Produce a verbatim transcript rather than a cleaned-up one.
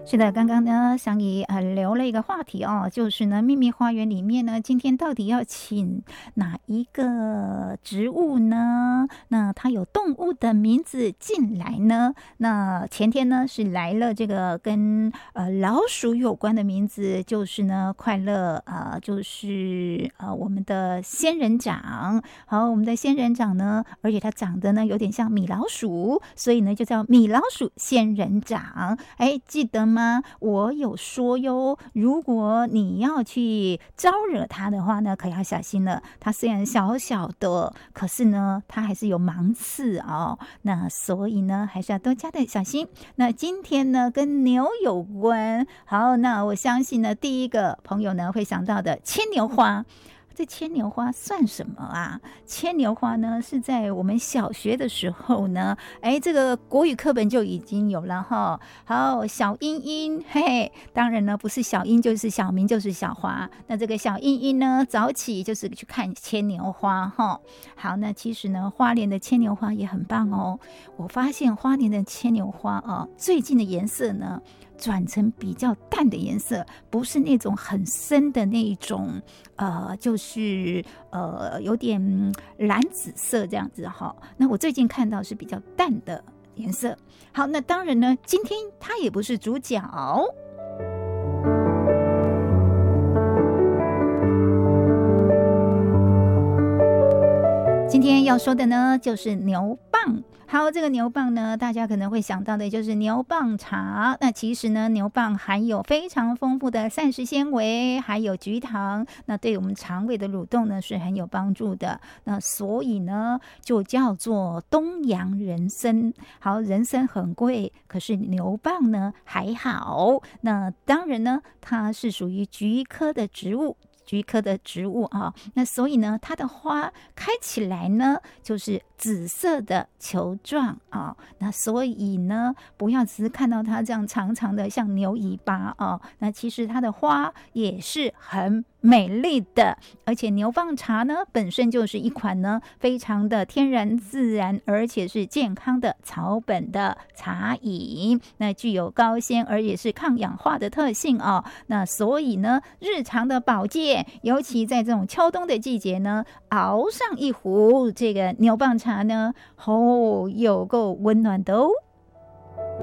是的，刚刚呢，祥仪呃留了一个话题哦，就是呢，秘密花园里面呢，今天到底要请哪一个植物呢？那它有动物的名字进来呢？那前天呢是来了这个跟呃老鼠有关的名字，就是呢快乐呃就是呃我们的仙人掌。好，我们的仙人掌呢，而且它长得呢有点像米老鼠，所以呢就叫米老鼠仙人掌。哎，记得吗？我有说哟，如果你要去招惹它的话呢，可要小心了。它虽然小小的，可是呢，它还是有芒刺哦。那所以呢，还是要多加的小心。那今天呢，跟牛有关。好，那我相信呢，第一个朋友呢会想到的牵牛花。这牵牛花算什么啊？牵牛花呢是在我们小学的时候呢，哎，这个国语课本就已经有了哈。好，小英英，嘿嘿，当然呢不是小英就是小明就是小花。那这个小英英呢，早起就是去看牵牛花哈。好，那其实呢，花莲的牵牛花也很棒哦。我发现花莲的牵牛花哦，最近的颜色呢，转成比较淡的颜色，不是那种很深的那一种，呃，就是呃有点蓝紫色这样子哈。那我最近看到是比较淡的颜色。好，那当然呢，今天它也不是主角。今天要说的呢，就是牛蒡。好，这个牛蒡呢，大家可能会想到的就是牛蒡茶。那其实呢，牛蒡含有非常丰富的膳食纤维，还有菊糖，那对我们肠胃的蠕动呢是很有帮助的。那所以呢，就叫做东洋人参。好，人参很贵，可是牛蒡呢还好。那当然呢，它是属于菊科的植物。菊科的植物啊，那所以呢，它的花开起来呢，就是紫色的球状啊。那所以呢，不要只是看到它这样长长的像牛尾巴啊，那其实它的花也是很美丽的。而且牛蒡茶呢，本身就是一款呢非常的天然自然，而且是健康的草本的茶饮，那具有高纤而且是抗氧化的特性哦。那所以呢，日常的保健，尤其在这种秋冬的季节呢，熬上一壶这个牛蒡茶呢，哦，有够温暖的哦。